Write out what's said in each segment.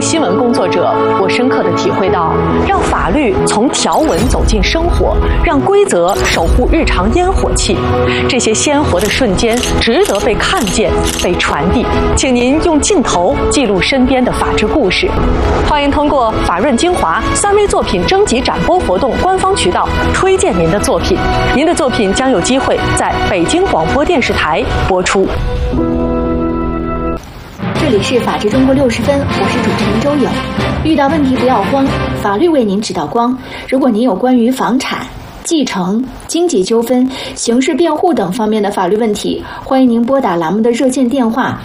新闻工作者，我深刻地体会到，让法律从条文走进生活，让规则守护日常烟火气，这些鲜活的瞬间值得被看见、被传递。请您用镜头记录身边的法治故事。欢迎通过法润精华3V 作品征集展播活动官方渠道推荐您的作品，您的作品将有机会在北京广播电视台播出。 这里是法治中国60分，我是主持人周颖。遇到问题不要慌，法律为您指导光。如果您有关于房产、继承、经济纠纷、刑事辩护等方面的法律问题，欢迎您拨打栏目的热线电话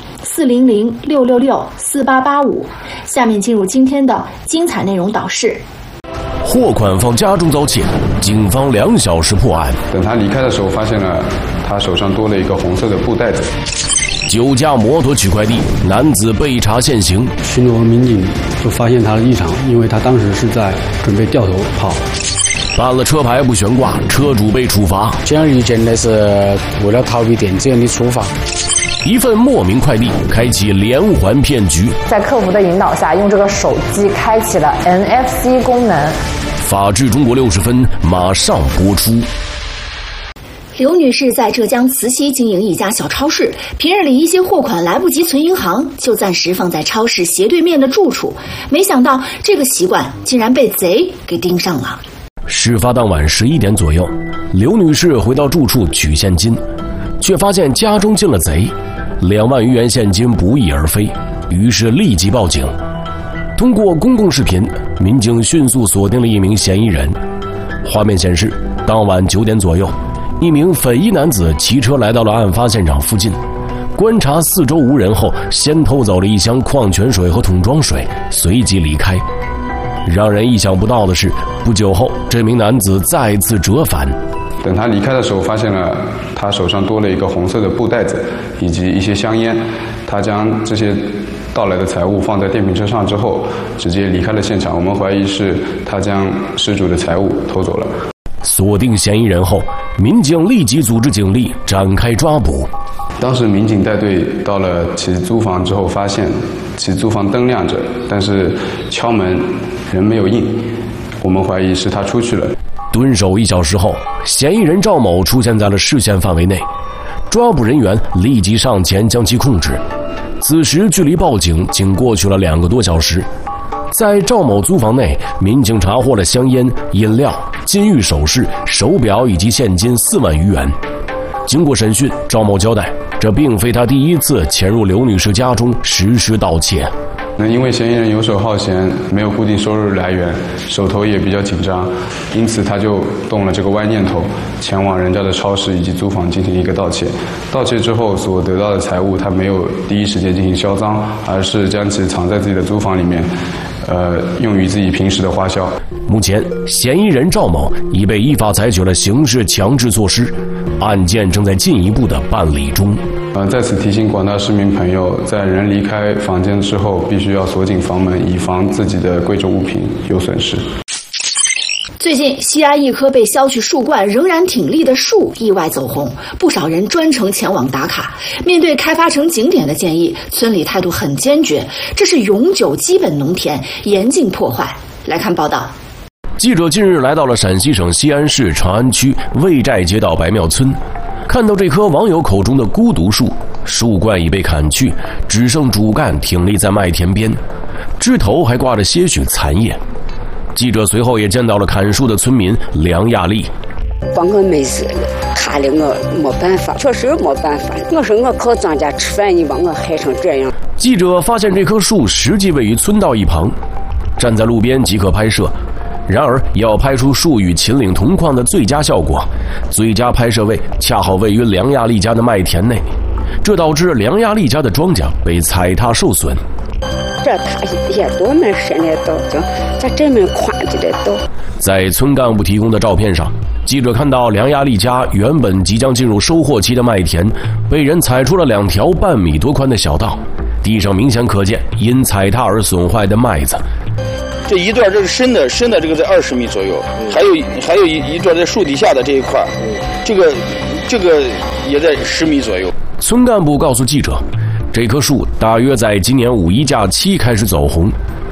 400-666-4885。下面进入今天的精彩内容导视。 货款放家中遭窃，警方2小时破案。 等他离开的时候，发现了他手上多了一个红色的布袋子。 酒驾摩托取快递，男子被查现行。 巡逻民警就发现他的异常，因为他当时是在准备掉头跑。 办了车牌不悬挂，车主被处罚。 显而易见的是为了逃避电子烟的处罚。 一份莫名快递开启连环骗局， 在客服的引导下，用这个手机开启了 NFC 功能。 法治中国60分马上播出。 刘女士在浙江慈溪经营一家小超市，平日里一些货款来不及存银行，就暂时放在超市斜对面的住处。没想到这个习惯竟然被贼给盯上了。 事发当晚11点左右，刘女士回到住处取现金，却发现家中进了贼，2万余元现金不翼而飞，于是立即报警。通过公共视频，民警迅速锁定了一名嫌疑人。画面显示，当晚9点左右，一名粉衣男子骑车来到了案发现场附近，观察四周无人后，先偷走了一箱矿泉水和桶装水，随即离开。让人意想不到的是，不久后，这名男子再次折返。 等他离开的时候，发现了他手上多了一个红色的布袋子，以及一些香烟。他将这些盗来的财物放在电瓶车上之后，直接离开了现场。我们怀疑是他将失主的财物偷走了。 锁定嫌疑人后，民警立即组织警力展开抓捕。 当时民警带队到了其租房之后，发现其租房灯亮着，但是敲门人没有应，我们怀疑是他出去了。 蹲守1小时后，嫌疑人赵某出现在了视线范围内，抓捕人员立即上前将其控制。此时距离报警仅过去了2个多小时。在赵某租房内，民警查获了香烟、饮料、金玉首饰、手表以及现金4万余元。经过审讯，赵某交代，这并非他第一次潜入刘女士家中实施盗窃。 因为嫌疑人游手好闲，没有固定收入来源，手头也比较紧张，因此他就动了这个歪念头，前往人家的超市以及租房进行一个盗窃。盗窃之后所得到的财物，他没有第一时间进行销赃，而是将其藏在自己的租房里面，用于自己平时的花销。 目前，嫌疑人赵某已被依法采取了刑事强制措施，案件正在进一步的办理中。 在此提醒广大市民朋友，在人离开房间之后，必须要锁紧房门，以防自己的贵重物品有损失。 最近，西安一棵被削去树冠仍然挺立的树意外走红，不少人专程前往打卡。面对开发成景点的建议，村里态度很坚决，这是永久基本农田，严禁破坏。来看报道。 记者近日来到了陕西省西安市长安区魏寨街道白庙村，看到这棵网友口中的孤独树，树冠已被砍去，只剩主干挺立在麦田边，枝头还挂着些许残叶。记者随后也见到了砍树的村民梁亚丽。 把我美死了，害得我没办法，确实没办法。我说我靠庄稼吃饭，你把我害成这样。 记者发现这棵树实际位于村道一旁，站在路边即可拍摄。然而，要拍出树与秦岭同框的最佳效果，最佳拍摄位恰好位于梁亚丽家的麦田内，这导致梁亚丽家的庄稼被踩踏受损。 这它也多么深的道，在这么宽的道。 在村干部提供的照片上，记者看到梁亚丽家原本即将进入收获期的麦田，被人踩出了2条半米多宽的小道，地上明显可见因踩踏而损坏的麦子。 这一段这是深的这个在20米左右，还有一段在树底下的这一块，这个也在10米左右。 村干部告诉记者，这棵树大约在今年5一假期开始走红，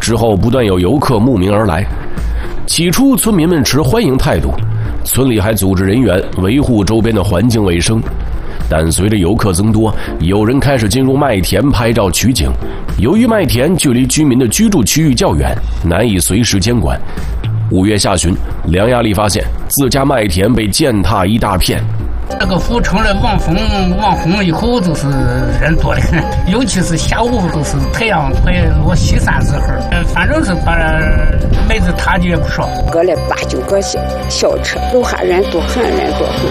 之后不断有游客慕名而来。起初村民们持欢迎态度，村里还组织人员维护周边的环境卫生。但随着游客增多，有人开始进入麦田拍照取景。由于麦田距离居民的居住区域较远，难以随时监管。5月下旬，梁亚丽发现自家麦田被践踏一大片。 这个湖成了网红以后，就是人多的很，尤其是下午都是太阳快落西山时候，反正是把妹子踏的也不少。 搁来8、9个小车，楼下人多很，人多很。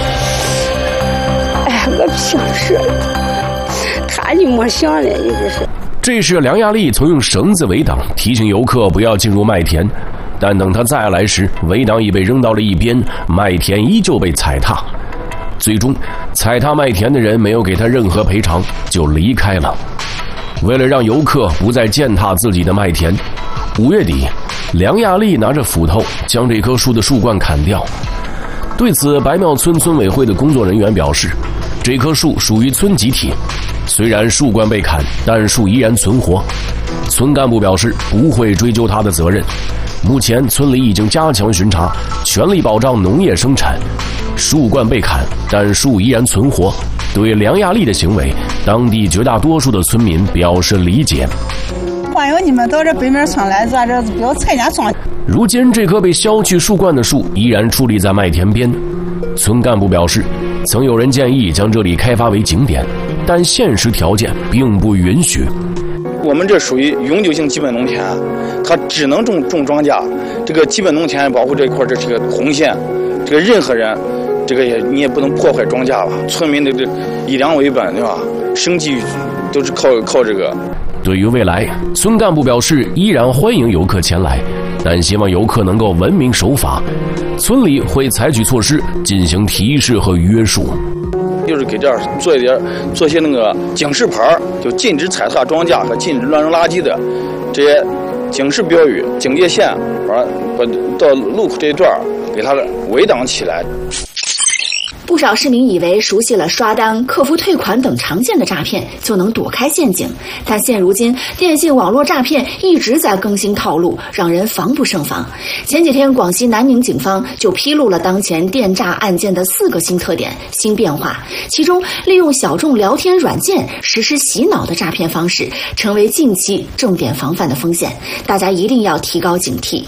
哎，我不想说了，他就没想了，你这是。 这时，梁亚丽曾用绳子围挡，提醒游客不要进入麦田。但等他再来时，围挡已被扔到了一边，麦田依旧被踩踏。最终，踩踏麦田的人没有给他任何赔偿，就离开了。为了让游客不再践踏自己的麦田，5月底，梁亚丽拿着斧头将这棵树的树冠砍掉。对此，白庙村村委会的工作人员表示，这棵树属于村集体，虽然树冠被砍，但树依然存活。村干部表示不会追究他的责任。目前村里已经加强巡查，全力保障农业生产。树冠被砍，但树依然存活。对梁亚丽的行为，当地绝大多数的村民表示理解。 欢迎你们到这北面村来，咱这不要踩人庄。 如今这棵被削去树冠的树依然矗立在麦田边。村干部表示，曾有人建议将这里开发为景点，但现实条件并不允许。 我们这属于永久性基本农田，它只能种庄稼。这个基本农田保护这一块，这是个红线。这个任何人，这个你也不能破坏庄稼了。村民的这以粮为本，对吧？生计都是靠这个。 对于未来，村干部表示依然欢迎游客前来，但希望游客能够文明守法。村里会采取措施进行提示和约束。 就是给这儿做些那个警示牌，就禁止踩踏庄稼和禁止乱扔垃圾的这些警示标语、警戒线，把到路口这一段给它围挡起来。 不少市民以为熟悉了刷单、客服退款等常见的诈骗就能躲开陷阱，但现如今电信网络诈骗一直在更新套路，让人防不胜防。前几天，广西南宁警方就披露了当前电诈案件的4个新特点、新变化，其中利用小众聊天软件实施洗脑的诈骗方式，成为近期重点防范的风险，大家一定要提高警惕。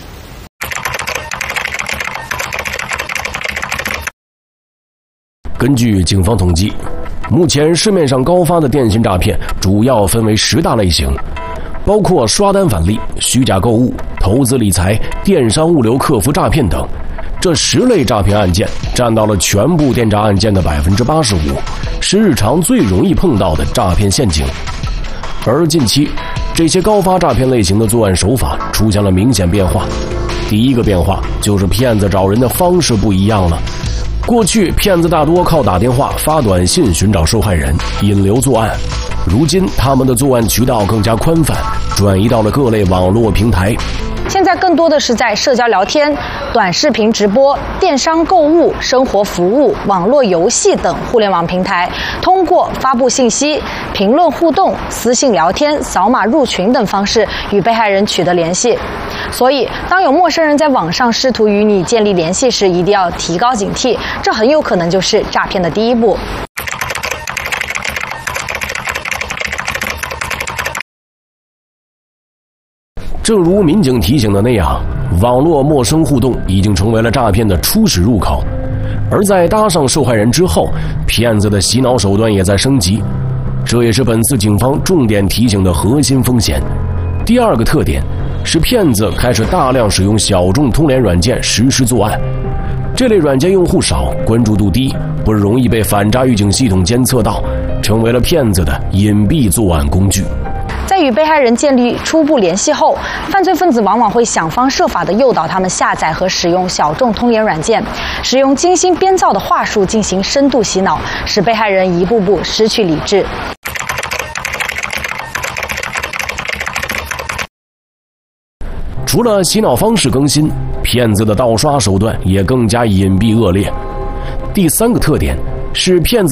根据警方统计，目前市面上高发的电信诈骗主要分为10大类型，包括刷单返利、虚假购物、投资理财、电商物流客服诈骗等。这10类诈骗案件占到了全部电诈案件的85%，是日常最容易碰到的诈骗陷阱。而近期，这些高发诈骗类型的作案手法出现了明显变化。第一个变化就是骗子找人的方式不一样了。过去，骗子大多靠打电话、发短信寻找受害人，引流作案。如今，他们的作案渠道更加宽泛，转移到了各类网络平台。 现在更多的是在社交聊天、短视频直播、电商购物、生活服务、网络游戏等互联网平台，通过发布信息、评论互动、私信聊天、扫码入群等方式与被害人取得联系。所以，当有陌生人在网上试图与你建立联系时，一定要提高警惕，这很有可能就是诈骗的第一步。 正如民警提醒的那样，网络陌生互动已经成为了诈骗的初始入口。而在搭上受害人之后，骗子的洗脑手段也在升级，这也是本次警方重点提醒的核心风险。第二个特点是骗子开始大量使用小众通联软件实施作案。这类软件用户少，关注度低，不容易被反诈预警系统监测到，成为了骗子的隐蔽作案工具。 在与被害人建立初步联系后，犯罪分子往往会想方设法地诱导他们下载和使用小众通联软件，使用精心编造的话术进行深度洗脑，使被害人一步步失去理智。 除了洗脑方式更新，骗子的盗刷手段也更加隐蔽恶劣。第三个特点是骗子